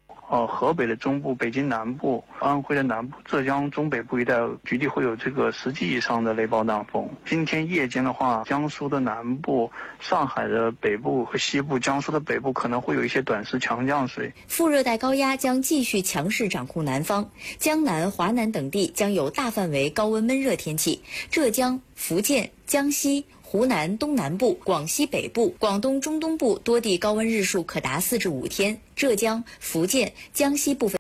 河北的中部、北京南部、安徽的南部、浙江中北部一带局地会有这个10级以上的雷暴大风。今天夜间的话，江苏的南部、上海的北部和西部、江苏的北部可能会有一些短时强降水。 副热带高压将继续强势掌控南方，江南、华南等地将有大范围高温闷热天气。浙江、福建、江西、湖南东南部、广西北部、广东中东部多地高温日数可达4至5天，浙江、福建、江西部分